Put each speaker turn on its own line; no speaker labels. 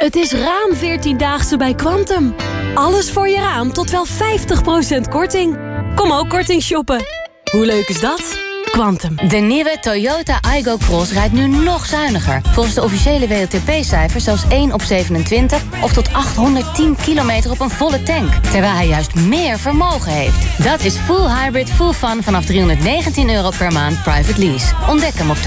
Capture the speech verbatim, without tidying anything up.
Het is raam veertiendaagse bij Quantum. Alles voor je raam tot wel vijftig procent korting. Kom ook korting shoppen. Hoe leuk is dat? Quantum.
De nieuwe Toyota Aygo Cross rijdt nu nog zuiniger. Volgens de officiële W L T P-cijfers zelfs één op zevenentwintig... of tot achthonderdtien kilometer op een volle tank. Terwijl hij juist meer vermogen heeft. Dat is full hybrid, full fun vanaf driehonderdnegentien euro per maand private lease. Ontdek hem op